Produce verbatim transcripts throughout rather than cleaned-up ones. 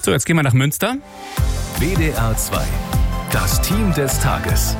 So, jetzt gehen wir nach Münster. W D R zwei, das Team des Tages.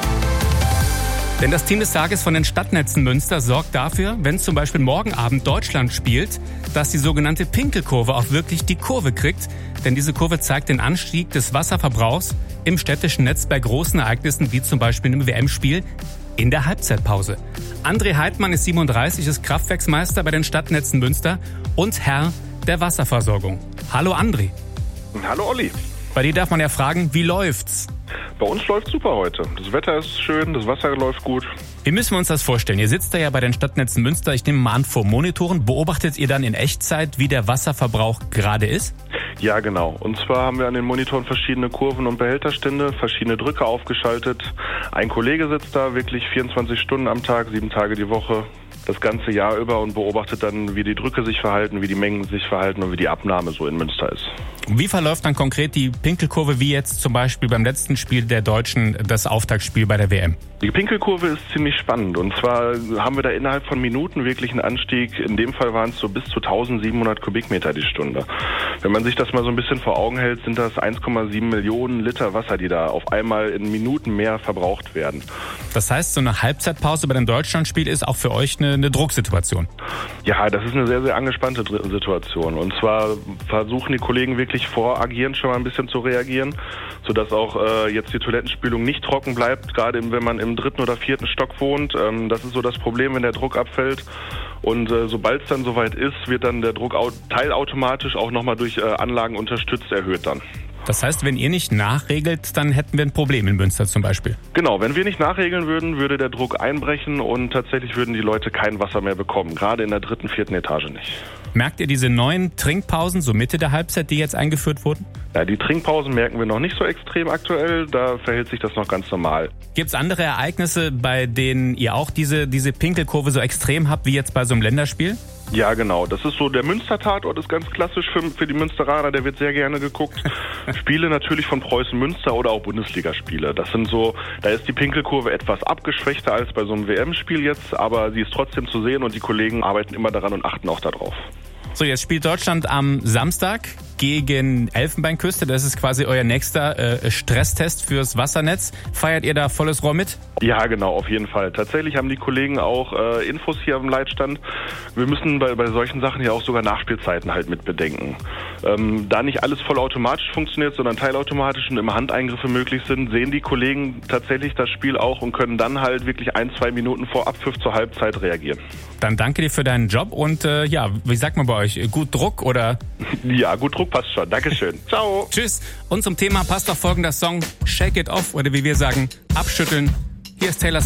Denn das Team des Tages von den Stadtnetzen Münster sorgt dafür, wenn zum Beispiel morgen Abend Deutschland spielt, dass die sogenannte Pinkelkurve auch wirklich die Kurve kriegt. Denn diese Kurve zeigt den Anstieg des Wasserverbrauchs im städtischen Netz bei großen Ereignissen wie zum Beispiel einem W M-Spiel in der Halbzeitpause. André Heidmann ist siebenunddreißig, ist Kraftwerksmeister bei den Stadtnetzen Münster und Herr der Wasserversorgung. Hallo André. Hallo Olli. Bei dir darf man ja fragen, wie läuft's? Bei uns läuft super heute. Das Wetter ist schön, das Wasser läuft gut. Wie müssen wir uns das vorstellen? Ihr sitzt da ja bei den Stadtnetzen Münster, ich nehme mal an, vor Monitoren. Beobachtet ihr dann in Echtzeit, wie der Wasserverbrauch gerade ist? Ja, genau. Und zwar haben wir an den Monitoren verschiedene Kurven und Behälterstände, verschiedene Drücke aufgeschaltet. Ein Kollege sitzt da wirklich vierundzwanzig Stunden am Tag, sieben Tage die Woche, das ganze Jahr über und beobachtet dann, wie die Drücke sich verhalten, wie die Mengen sich verhalten und wie die Abnahme so in Münster ist. Wie verläuft dann konkret die Pinkelkurve, wie jetzt zum Beispiel beim letzten Spiel der Deutschen, das Auftaktspiel bei der W M? Die Pinkelkurve ist ziemlich spannend und zwar haben wir da innerhalb von Minuten wirklich einen Anstieg. In dem Fall waren es so bis zu eintausendsiebenhundert Kubikmeter die Stunde. Wenn man sich das mal so ein bisschen vor Augen hält, sind das eins Komma sieben Millionen Liter Wasser, die da auf einmal in Minuten mehr verbraucht werden. Das heißt, so eine Halbzeitpause bei dem Deutschlandspiel ist auch für euch eine, eine Drucksituation? Ja, das ist eine sehr, sehr angespannte Situation. Und zwar versuchen die Kollegen wirklich voragierend schon mal ein bisschen zu reagieren, sodass auch äh, jetzt die Toilettenspülung nicht trocken bleibt, gerade wenn man im dritten oder vierten Stock wohnt. Ähm, das ist so das Problem, wenn der Druck abfällt. Und äh, sobald es dann soweit ist, wird dann der Druck au- teilautomatisch auch nochmal durch äh, Anlagen unterstützt erhöht dann. Das heißt, wenn ihr nicht nachregelt, dann hätten wir ein Problem in Münster zum Beispiel. Genau, wenn wir nicht nachregeln würden, würde der Druck einbrechen und tatsächlich würden die Leute kein Wasser mehr bekommen, gerade in der dritten, vierten Etage nicht. Merkt ihr diese neuen Trinkpausen, so Mitte der Halbzeit, die jetzt eingeführt wurden? Ja, die Trinkpausen merken wir noch nicht so extrem aktuell, da verhält sich das noch ganz normal. Gibt es andere Ereignisse, bei denen ihr auch diese, diese Pinkelkurve so extrem habt, wie jetzt bei so einem Länderspiel? Ja, genau. Das ist so, der Münster-Tatort ist ganz klassisch für, für die Münsteraner, der wird sehr gerne geguckt. Spiele natürlich von Preußen Münster oder auch Bundesligaspiele. Das sind so, da ist die Pinkelkurve etwas abgeschwächter als bei so einem W M-Spiel jetzt, aber sie ist trotzdem zu sehen und die Kollegen arbeiten immer daran und achten auch darauf. So, jetzt spielt Deutschland am Samstag gegen Elfenbeinküste. Das ist quasi euer nächster äh, Stresstest fürs Wassernetz. Feiert ihr da volles Rohr mit? Ja, genau, auf jeden Fall. Tatsächlich haben die Kollegen auch äh, Infos hier am Leitstand. Wir müssen bei, bei solchen Sachen ja auch sogar Nachspielzeiten halt mit bedenken. Ähm, da nicht alles vollautomatisch funktioniert, sondern teilautomatisch und immer Handeingriffe möglich sind, sehen die Kollegen tatsächlich das Spiel auch und können dann halt wirklich ein, zwei Minuten vor Abpfiff zur Halbzeit reagieren. Dann danke dir für deinen Job und äh, ja, wie sagt man bei euch? Gut Druck oder? Ja, gut Druck passt schon. Dankeschön. Ciao. Tschüss. Und zum Thema passt auch folgender Song Shake It Off oder wie wir sagen, abschütteln. Hier ist Taylor